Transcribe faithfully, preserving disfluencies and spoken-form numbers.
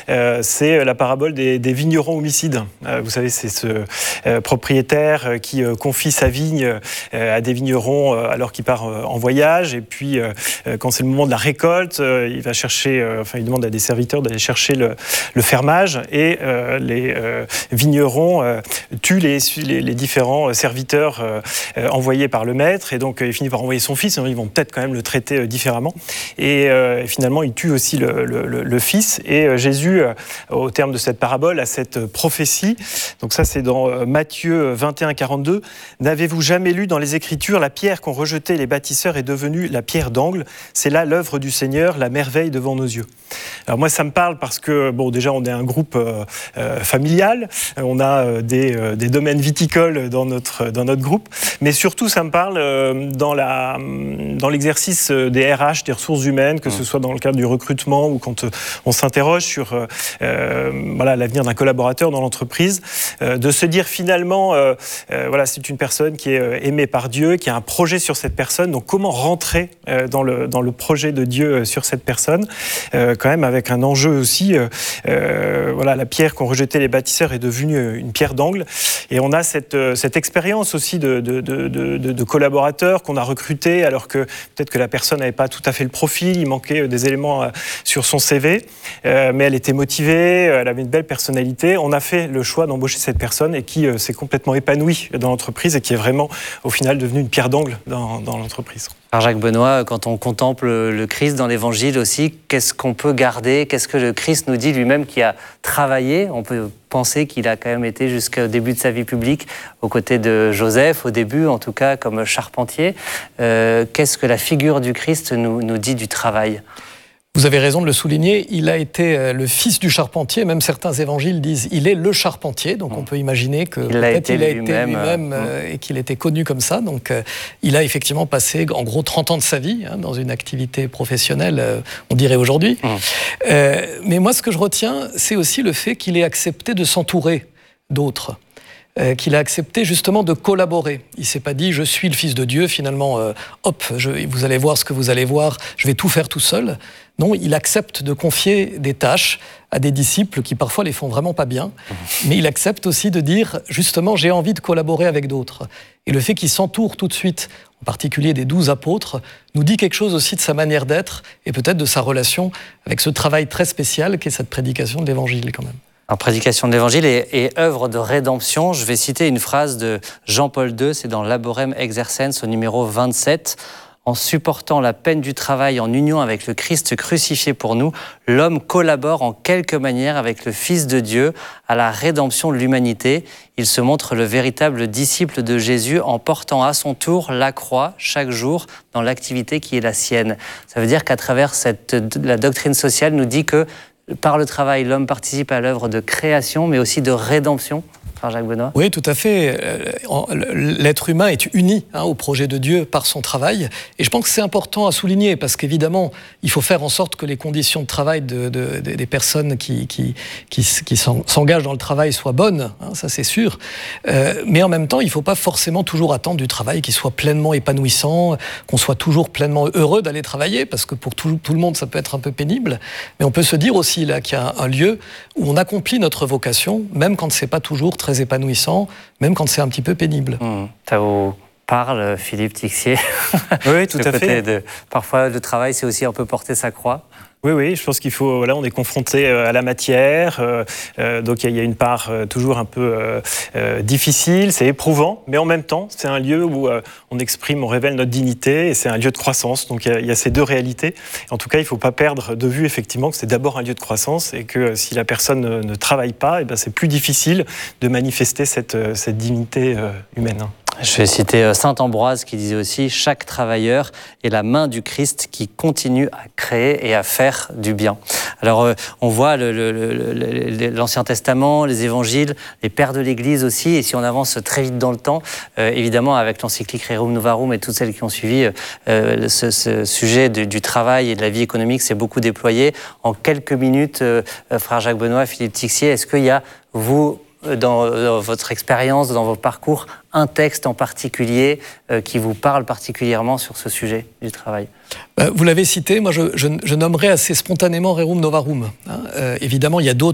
euh, c'est la parabole des, des vignerons homicides. Euh, vous savez, c'est ce euh, propriétaire qui euh, confie sa vigne euh, à des vignerons euh, alors qu'il part euh, en voyage. Et puis, euh, quand c'est le moment de la récolte, euh, il va chercher, euh, enfin, il demande à des serviteurs d'aller chercher le, le fermage. Et euh, les euh, vignerons euh, tuent les, les, les différents serviteurs euh, euh, envoyés par le maître. Et donc, euh, il finit par envoyer son fils. Ils vont peut-être quand même le traiter euh, différemment. Et, euh, et finalement, il tue aussi le, le, le, le fils. Et euh, Jésus, euh, au terme de cette parabole, a cette prophétie. Donc ça, c'est dans euh, Matthieu vingt et un, quarante-deux. « N'avez-vous jamais lu dans les Écritures, la pierre qu'ont rejetée les bâtisseurs est devenue la pierre d'angle. C'est là l'œuvre du Seigneur, la merveille devant nos yeux. » Alors moi, ça me parle parce que, bon, déjà, on est un groupe euh, euh, familial. On a euh, des, euh, des domaines viticoles dans notre, dans notre groupe. Mais surtout, ça me parle euh, dans, la, dans l'exercice des R H, des ressources humaines, que ce soit dans le cadre du recrutement ou quand euh, on s'interroge sur euh, euh, voilà, l'avenir d'un collaborateur dans l'entreprise, euh, de se dire finalement, euh, euh, voilà, c'est une personne qui est euh, aimée par Dieu, qui a un projet sur cette personne. Donc, comment rentrer euh, dans, le, dans le projet de Dieu euh, sur cette personne, euh, quand même avec un enjeu aussi. Euh, euh, voilà, la pierre qu'ont rejetée les bâtisseurs est devenue une pierre d'angle. Et on a cette, cette expérience aussi de, de, de, de, de collaborateurs qu'on a recrutés, alors que peut-être que la personne n'avait pas tout à fait le profil, il manquait des éléments sur son C V, euh, mais elle était motivée, elle avait une belle personnalité. On a fait le choix d'embaucher cette personne et qui euh, s'est complètement épanouie dans l'entreprise et qui est vraiment, au final, devenue une pierre d'angle dans, dans l'entreprise. Alors Jacques Benoît, quand on contemple le Christ dans l'Évangile aussi, qu'est-ce qu'on peut garder? Qu'est-ce que le Christ nous dit lui-même qui a travaillé? On peut penser qu'il a quand même été jusqu'au début de sa vie publique aux côtés de Joseph, au début en tout cas comme charpentier. Euh, qu'est-ce que la figure du Christ nous, nous dit du travail? Vous avez raison de le souligner, il a été le fils du charpentier, même certains évangiles disent il est le charpentier, donc on peut imaginer que il a été il a lui-même, été lui-même euh, et qu'il était connu comme ça. Donc euh, il a effectivement passé en gros trente ans de sa vie hein, dans une activité professionnelle, euh, on dirait aujourd'hui. Mmh. Euh, mais moi ce que je retiens, c'est aussi le fait qu'il ait accepté de s'entourer d'autres. Euh, qu'il a accepté justement de collaborer. Il ne s'est pas dit « je suis le fils de Dieu », finalement, euh, hop, je, vous allez voir ce que vous allez voir, je vais tout faire tout seul. Non, il accepte de confier des tâches à des disciples qui parfois les font vraiment pas bien, mais il accepte aussi de dire justement « j'ai envie de collaborer avec d'autres ». Et le fait qu'il s'entoure tout de suite, en particulier des douze apôtres, nous dit quelque chose aussi de sa manière d'être et peut-être de sa relation avec ce travail très spécial qu'est cette prédication de l'Évangile quand même. En prédication de l'Évangile et, et œuvre de rédemption, je vais citer une phrase de Jean-Paul deux, c'est dans Laborem Exercens au numéro vingt-sept. En supportant la peine du travail en union avec le Christ crucifié pour nous, l'homme collabore en quelque manière avec le Fils de Dieu à la rédemption de l'humanité. Il se montre le véritable disciple de Jésus en portant à son tour la croix chaque jour dans l'activité qui est la sienne. Ça veut dire qu'à travers cette, la doctrine sociale nous dit que par le travail, l'homme participe à l'œuvre de création, mais aussi de rédemption. Jacques Benoît. Oui, tout à fait. L'être humain est uni hein, au projet de Dieu par son travail. Et je pense que c'est important à souligner parce qu'évidemment, il faut faire en sorte que les conditions de travail de, de, de, des personnes qui, qui, qui, qui s'engagent dans le travail soient bonnes, hein, ça c'est sûr. Euh, mais en même temps, il ne faut pas forcément toujours attendre du travail qui soit pleinement épanouissant, qu'on soit toujours pleinement heureux d'aller travailler, parce que pour tout, tout le monde, ça peut être un peu pénible. Mais on peut se dire aussi là, qu'il y a un lieu où on accomplit notre vocation, même quand ce n'est pas toujours très épanouissant, même quand c'est un petit peu pénible. Mmh. Ça vous parle, Philippe Tixier? Oui, tout à fait. De, parfois, le travail, c'est aussi un peu porter sa croix. Oui, oui, je pense qu'il faut. Voilà, on est confronté à la matière, euh, euh, donc il y, y a une part euh, toujours un peu euh, euh, difficile, c'est éprouvant, mais en même temps, c'est un lieu où euh, on exprime, on révèle notre dignité, et c'est un lieu de croissance. Donc il y, y a ces deux réalités. En tout cas, il ne faut pas perdre de vue effectivement que c'est d'abord un lieu de croissance et que euh, si la personne ne, ne travaille pas, et ben c'est plus difficile de manifester cette, euh, cette dignité euh, humaine. Je vais citer saint Ambroise qui disait aussi « Chaque travailleur est la main du Christ qui continue à créer et à faire du bien ». Alors, euh, on voit le, le, le, l'Ancien Testament, les évangiles, les pères de l'Église aussi, et si on avance très vite dans le temps, euh, évidemment, avec l'encyclique Rerum Novarum et toutes celles qui ont suivi, euh, ce, ce sujet du, du travail et de la vie économique s'est beaucoup déployé. En quelques minutes, euh, frère Jacques Benoît, Philippe Tixier, est-ce qu'il y a, vous, dans, dans votre expérience, dans vos parcours, un texte en particulier euh, qui vous parle particulièrement sur ce sujet du travail? Vous l'avez cité, moi je, je, je nommerais assez spontanément Rerum Novarum. Hein. Euh, évidemment, il y a d'autres